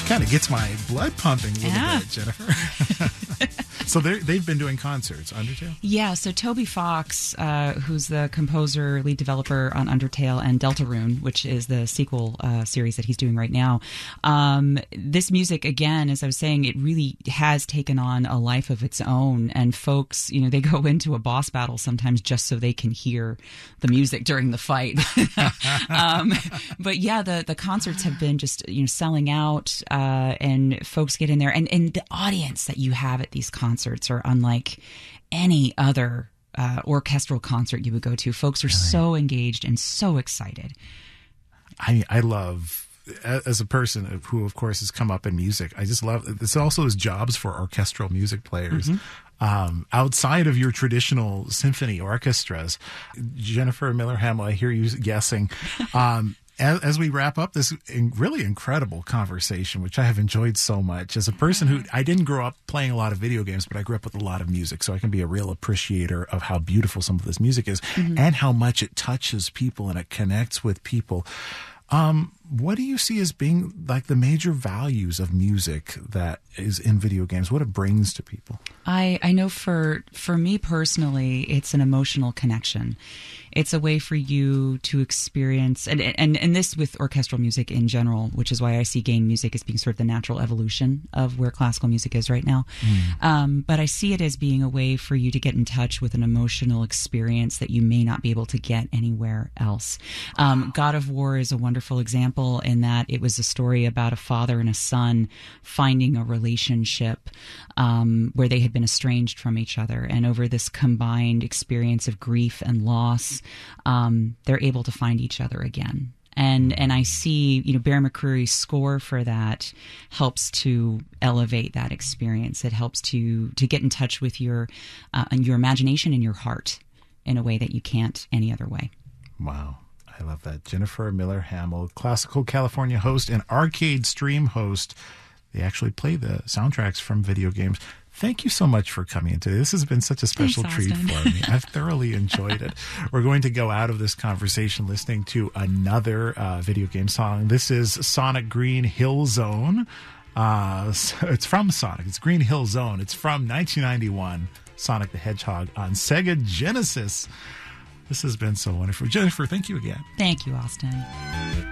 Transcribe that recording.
Kind of gets my blood pumping a little bit, Jennifer. So they've been doing concerts, Undertale? Yeah, so Toby Fox, who's the composer, lead developer on Undertale, and Deltarune, which is the sequel series that he's doing right now. This music, again, as I was saying, it really has taken on a life of its own. And folks, they go into a boss battle sometimes just so they can hear the music during the fight. But yeah, the concerts have been just, selling out, and folks get in there. And the audience that you have at these concerts are unlike any other orchestral concert you would go to. Folks are so engaged and so excited. I love, as a person who, of course, has come up in music, I just love, this also is jobs for orchestral music players. Outside of your traditional symphony orchestras. Jennifer Miller-Hamel, I hear you guessing. As we wrap up this really incredible conversation, which I have enjoyed so much, as a person who, I didn't grow up playing a lot of video games, but I grew up with a lot of music, so I can be a real appreciator of how beautiful some of this music is and how much it touches people and it connects with people. What do you see as being like the major values of music that is in video games? What it brings to people? I know for me personally, it's an emotional connection. It's a way for you to experience, and this with orchestral music in general, which is why I see game music as being sort of the natural evolution of where classical music is right now. But I see it as being a way for you to get in touch with an emotional experience that you may not be able to get anywhere else. God of War is a wonderful example in that it was a story about a father and a son finding a relationship where they had been estranged from each other. And over this combined experience of grief and loss, they're able to find each other again. And I see, Bear McCreary's score for that helps to elevate that experience. It helps to get in touch with your imagination and your heart in a way that you can't any other way. Wow. I love that. Jennifer Miller-Hamel, Classical California host and Arcade Stream host. They actually play the soundtracks from video games. Thank you so much for coming in today. This has been such a special treat for me. I've thoroughly enjoyed it. We're going to go out of this conversation listening to another video game song. This is Sonic Green Hill Zone. So it's from Sonic. It's Green Hill Zone. It's from 1991, Sonic the Hedgehog on Sega Genesis. This has been so wonderful. Jennifer, thank you again. Thank you, Austin.